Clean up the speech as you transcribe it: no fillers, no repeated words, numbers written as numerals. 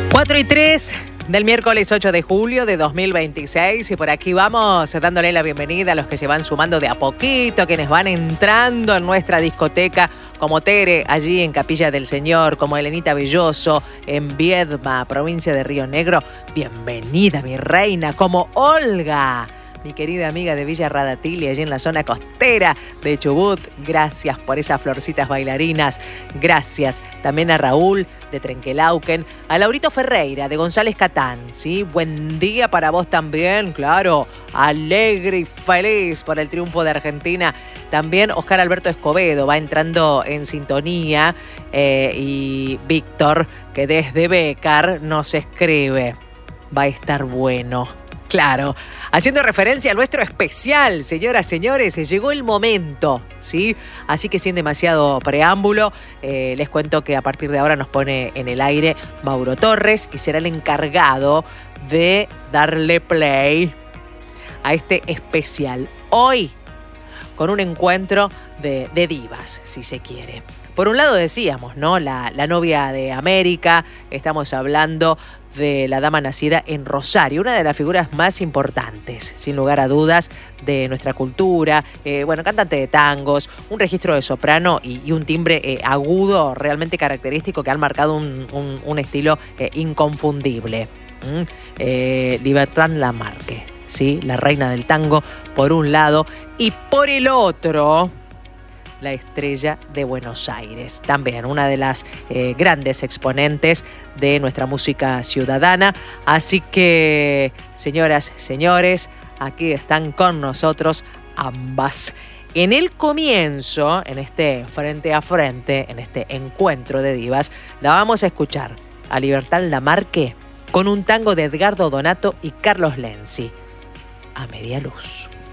4:03 del miércoles 8 de julio de 2026 y por aquí vamos dándole la bienvenida a los que se van sumando de a poquito, a quienes van entrando en nuestra discoteca, como Tere allí en Capilla del Señor, como Elenita Belloso en Viedma, provincia de Río Negro. Bienvenida, mi reina, como Olga, mi querida amiga de Villa Radatili, allí en la zona costera de Chubut. Gracias por esas florcitas bailarinas. Gracias también a Raúl de Trenquelauquen, a Laurito Ferreira de González Catán, ¿sí? Buen día para vos también, claro. Alegre y feliz por el triunfo de Argentina. También Oscar Alberto Escobedo va entrando en sintonía y Víctor, que desde Bécar nos escribe. Va a estar bueno. Claro, haciendo referencia a nuestro especial, señoras, señores, llegó el momento, ¿sí? Así que sin demasiado preámbulo, les cuento que a partir de ahora nos pone en el aire Mauro Torres y será el encargado de darle play a este especial. Hoy, con un encuentro de divas, si se quiere. Por un lado decíamos, ¿no? La novia de América, estamos hablando de la dama nacida en Rosario, una de las figuras más importantes, sin lugar a dudas, de nuestra cultura. Cantante de tangos, un registro de soprano y un timbre agudo realmente característico que han marcado un estilo inconfundible. Libertad Lamarque, ¿sí? La reina del tango, por un lado, y por el otro, la estrella de Buenos Aires, también una de las grandes exponentes de nuestra música ciudadana. Así que, señoras, señores, aquí están con nosotros ambas. En el comienzo, en este frente a frente, en este encuentro de divas, la vamos a escuchar a Libertad Lamarque con un tango de Edgardo Donato y Carlos Lenzi, A Media Luz.